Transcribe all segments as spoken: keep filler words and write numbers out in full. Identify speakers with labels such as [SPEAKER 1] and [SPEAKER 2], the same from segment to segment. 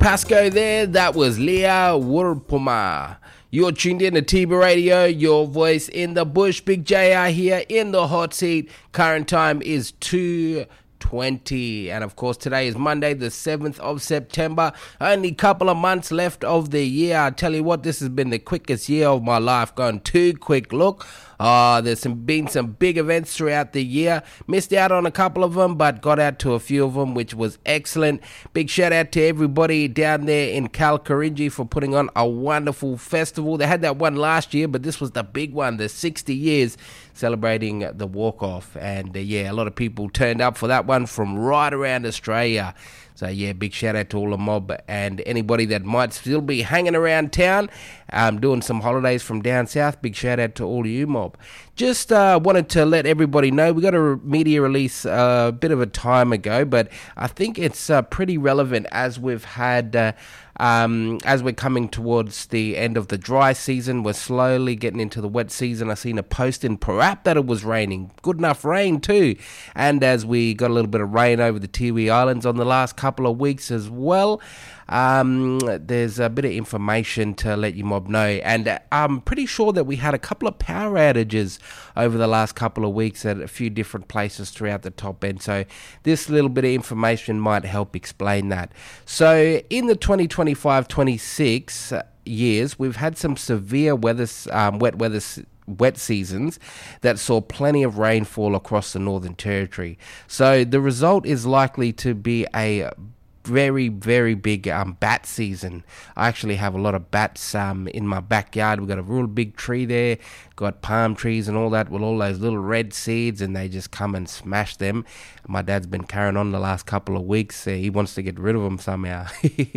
[SPEAKER 1] Pasco there. That was Leah Wurpuma. You're tuned in to T B Radio, your voice in the bush. Big J R here in the hot seat. Current time is two twenty, and of course today is Monday the seventh of September. Only a couple of months left of the year. I tell you what, this has been the quickest year of my life. Gone too quick. Look, uh, there's some, been some big events throughout the year. Missed out on a couple of them, but got out to a few of them, which was excellent. Big shout out to everybody down there in Kalkarinji for putting on a wonderful festival. They had that one last year, but this was the big one, the sixty years celebrating the walk-off. And uh, yeah, a lot of people turned up for that one from right around Australia. So yeah, big shout out to all the mob and anybody that might still be hanging around town, um, doing some holidays from down south. Big shout out to all you mob. Just uh, wanted to let everybody know, we got a media release uh, a bit of a time ago, but I think it's uh, pretty relevant as we've had... Uh, Um, as we're coming towards the end of the dry season, we're slowly getting into the wet season. I seen a post in Parap that it was raining. Good enough rain too. And as we got a little bit of rain over the Tiwi Islands on the last couple of weeks as well, um, there's a bit of information to let you mob know. And I'm pretty sure that we had a couple of power outages over the last couple of weeks at a few different places throughout the top end. So this little bit of information might help explain that. So in the twenty twenty-five twenty-six years, we've had some severe weather, um, wet weather wet seasons that saw plenty of rainfall across the Northern Territory. So the result is likely to be a very, very big um, bat season. I actually have a lot of bats um, in my backyard. We've got a real big tree there, got palm trees and all that with all those little red seeds, and they just come and smash them. My dad's been carrying on the last couple of weeks. Uh, he wants to get rid of them somehow.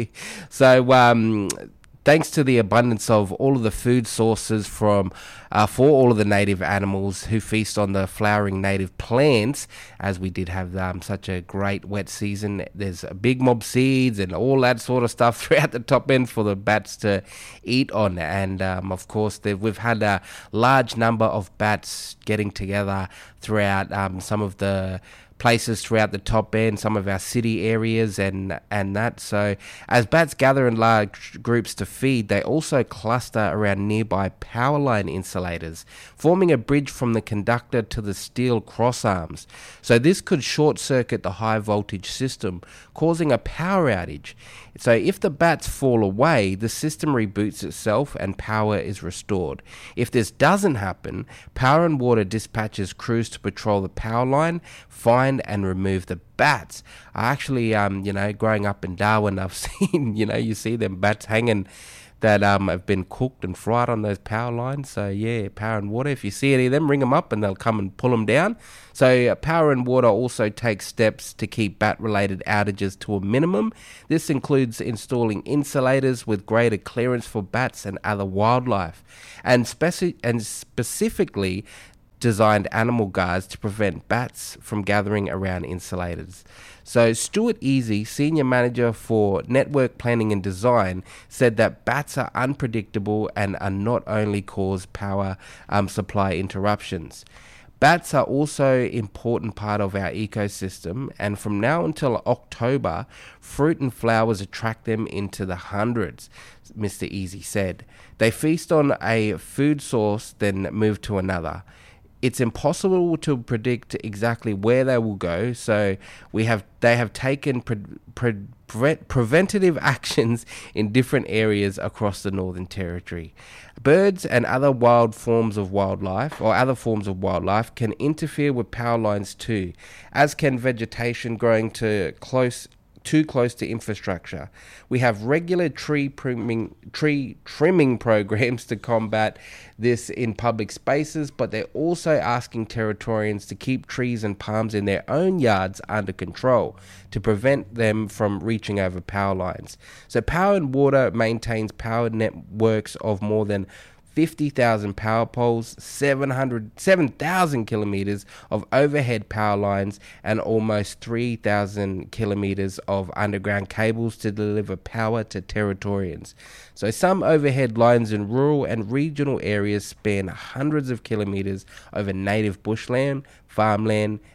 [SPEAKER 1] so, um... Thanks to the abundance of all of the food sources from uh, for all of the native animals who feast on the flowering native plants, as we did have um, such a great wet season, there's big mob seeds and all that sort of stuff throughout the top end for the bats to eat on. And um, of course, we've had a large number of bats getting together throughout um, some of the places throughout the top end, some of our city areas and and that. So as bats gather in large groups to feed, they also cluster around nearby power line insulators, forming a bridge from the conductor to the steel crossarms. So this could short circuit the high voltage system, causing a power outage. So if the bats fall away, the system reboots itself and power is restored. If this doesn't happen, Power and Water dispatches crews to patrol the power line, find and remove the bats. I actually, um, you know, growing up in Darwin, I've seen, you know, you see them bats hanging that um have been cooked and fried on those power lines. So yeah, Power and Water, if you see any of them, ring them up and they'll come and pull them down. So uh, Power and Water also takes steps to keep bat-related outages to a minimum. This includes installing insulators with greater clearance for bats and other wildlife, and speci- and specifically designed animal guards to prevent bats from gathering around insulators. So Stuart Easy, Senior Manager for Network Planning and Design, said that bats are unpredictable and are not only cause power um, supply interruptions. Bats are also an important part of our ecosystem, and from now until October, fruit and flowers attract them into the hundreds, Mister Easy said. They feast on a food source, then move to another. It's impossible to predict exactly where they will go, so we have they have taken pre, pre, pre, preventative actions in different areas across the Northern Territory. Birds and other wild forms of wildlife, or other forms of wildlife, can interfere with power lines too, as can vegetation growing to close too close to infrastructure. We have regular tree trimming, tree trimming programs to combat this in public spaces, but they're also asking Territorians to keep trees and palms in their own yards under control to prevent them from reaching over power lines. So Power and Water maintains power networks of more than fifty thousand power poles, seven hundred, seven thousand kilometers of overhead power lines, and almost three thousand kilometers of underground cables to deliver power to Territorians. So some overhead lines in rural and regional areas span hundreds of kilometers over native bushland, farmland,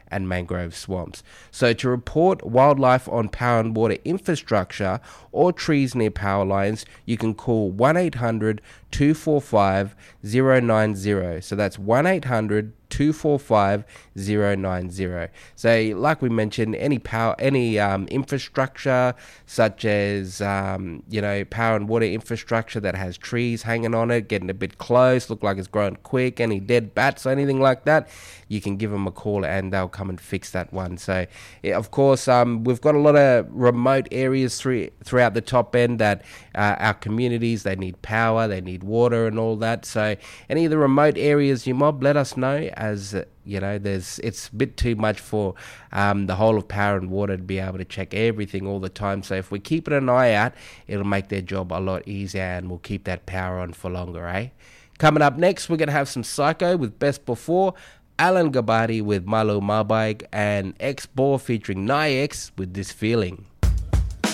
[SPEAKER 1] and mangrove swamps. So to report wildlife on power and water infrastructure or trees near power lines, you can call one eight hundred two four five zero nine zero. So that's one eight hundred two four five zero nine zero. So like we mentioned, any power, any um, infrastructure such as, um, you know, power and water infrastructure that has trees hanging on it, getting a bit close, look like it's growing quick, any dead bats or anything like that, you can give them a call and they'll come and fix that one. So yeah, of course, um, we've got a lot of remote areas through, throughout the top end that uh, our communities, they need power, they need water and all that. So any of the remote areas you mob, let us know, as uh, you know, there's it's a bit too much for um, the whole of power and water to be able to check everything all the time. So if we keep an eye out, it'll make their job a lot easier and we'll keep that power on for longer, eh? Coming up next, we're going to have some Psycho with Best Before, Alan Gabati with Malo Marbike, and X-Ball featuring Nyex with This Feeling.